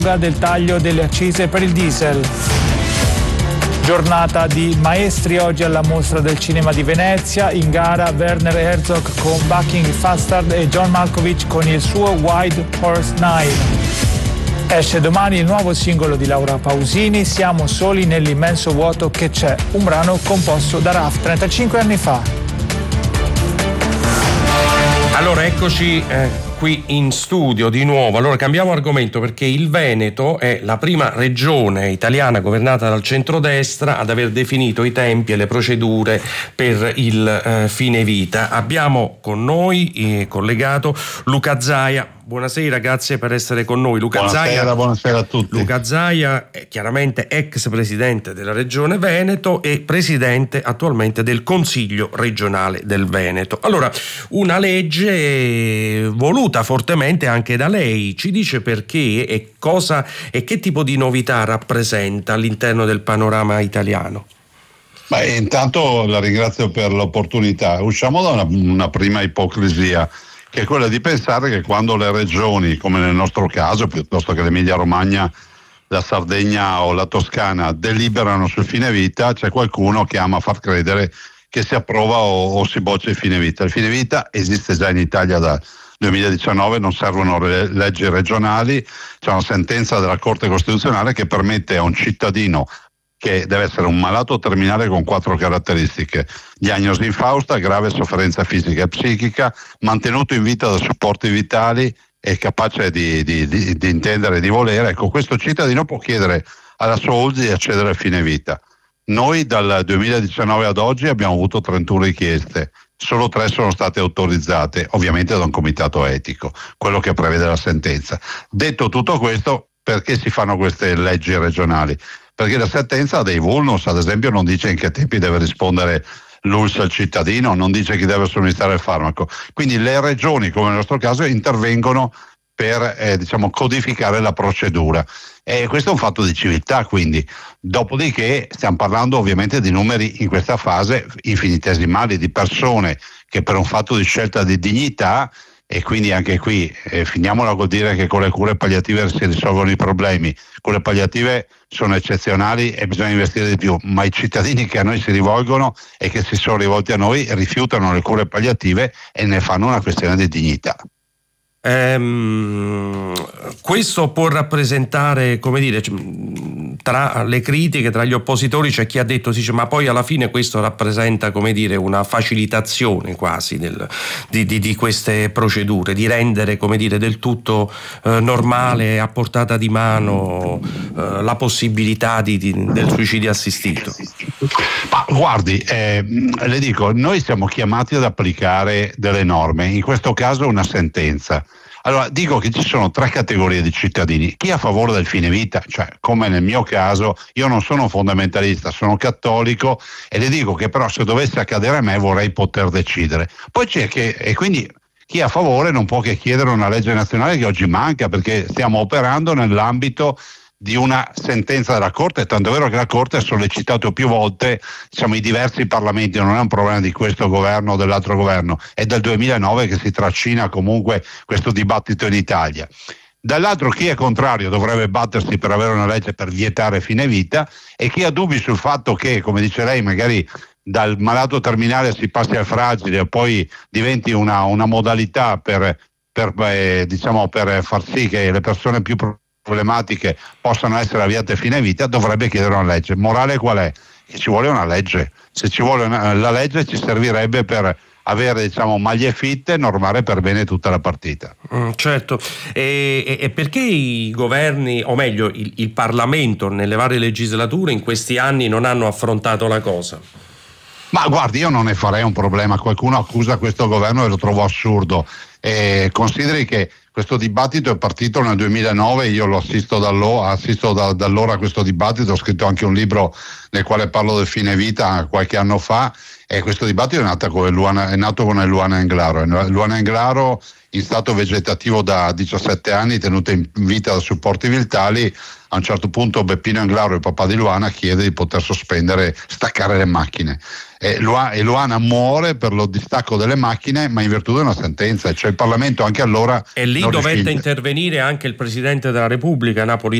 del taglio delle accise per il diesel. Giornata di maestri oggi alla Mostra del Cinema di Venezia, in gara Werner Herzog con Bucking Fastard e John Malkovich con il suo Wild Horse 9. Esce domani il nuovo singolo di Laura Pausini, Siamo soli nell'immenso vuoto che c'è, un brano composto da Raf 35 anni fa. Allora eccoci qui in studio di nuovo. Allora cambiamo argomento, perché il Veneto è la prima regione italiana governata dal centrodestra ad aver definito i tempi e le procedure per il fine vita. Abbiamo con noi collegato Luca Zaia. Buonasera, grazie per essere con noi. Buonasera a tutti. Luca Zaia è chiaramente ex presidente della Regione Veneto e presidente attualmente del Consiglio regionale del Veneto. Allora, una legge voluta fortemente anche da lei, ci dice perché e cosa e che tipo di novità rappresenta all'interno del panorama italiano? Beh, intanto la ringrazio per l'opportunità. Usciamo da una prima ipocrisia, che è quella di pensare che quando le regioni, come nel nostro caso, piuttosto che l'Emilia Romagna, la Sardegna o la Toscana, deliberano sul fine vita, c'è qualcuno che ama far credere che si approva o si boccia il fine vita. Il fine vita esiste già in Italia dal 2019, non servono leggi regionali, c'è una sentenza della Corte Costituzionale che permette a un cittadino, che deve essere un malato terminale con 4 caratteristiche: diagnosi infausta, grave sofferenza fisica e psichica, mantenuto in vita da supporti vitali e capace di intendere e di volere. Ecco, questo cittadino può chiedere alla sua ULSS di accedere al fine vita. Noi dal 2019 ad oggi abbiamo avuto 31 richieste, solo 3 sono state autorizzate, ovviamente da un comitato etico, quello che prevede la sentenza. Detto tutto questo, perché si fanno queste leggi regionali? Perché la sentenza ha dei vulnus, ad esempio non dice in che tempi deve rispondere l'ULSS al cittadino, non dice chi deve somministrare il farmaco. Quindi le regioni, come nel nostro caso, intervengono per codificare la procedura. E questo è un fatto di civiltà, quindi. Dopodiché stiamo parlando ovviamente di numeri in questa fase infinitesimali, di persone che per un fatto di scelta di dignità, e quindi anche qui finiamola col dire che con le cure palliative si risolvono i problemi. Cure palliative sono eccezionali e bisogna investire di più, ma i cittadini che a noi si rivolgono e che si sono rivolti a noi rifiutano le cure palliative e ne fanno una questione di dignità. Questo può rappresentare, come dire, tra le critiche, tra gli oppositori c'è chi ha detto ma poi alla fine questo rappresenta, come dire, una facilitazione quasi di queste procedure, di rendere, come dire, del tutto normale, a portata di mano la possibilità del suicidio assistito. Ma guardi, le dico, noi siamo chiamati ad applicare delle norme, in questo caso una sentenza. Allora, dico che ci sono 3 categorie di cittadini: chi è a favore del fine vita, cioè come nel mio caso, io non sono un fondamentalista, sono cattolico, e le dico che però se dovesse accadere a me vorrei poter decidere. Poi e quindi chi è a favore non può che chiedere una legge nazionale che oggi manca, perché stiamo operando nell'ambito di una sentenza della Corte, tanto è vero che la Corte ha sollecitato più volte i diversi parlamenti. Non è un problema di questo governo o dell'altro governo, è dal 2009 che si trascina comunque questo dibattito in Italia. Dall'altro, chi è contrario dovrebbe battersi per avere una legge per vietare fine vita, e chi ha dubbi sul fatto che, come dice lei, magari dal malato terminale si passi al fragile e poi diventi una modalità per far sì che le persone più problematiche possano essere avviate a fine vita, dovrebbe chiedere una legge. Morale qual è? Che ci vuole una legge. Se ci vuole la legge, ci servirebbe per avere maglie fitte e normare per bene tutta la partita. Certo. E perché i governi, o meglio il Parlamento nelle varie legislature in questi anni non hanno affrontato la cosa? Ma guardi, io non ne farei un problema. Qualcuno accusa questo governo e lo trovo assurdo. Consideri che questo dibattito è partito nel 2009, io lo assisto da allora a questo dibattito, ho scritto anche un libro nel quale parlo del fine vita qualche anno fa, E questo dibattito è nato con Eluana Englaro. Eluana Englaro, in stato vegetativo da 17 anni, tenuta in vita da supporti vitali, a un certo punto Beppino Englaro, il papà di Luana, chiede di poter staccare le macchine. E Luana muore per lo distacco delle macchine, ma in virtù di una sentenza, cioè il Parlamento anche allora. E lì dovette intervenire anche il Presidente della Repubblica, Napolitano.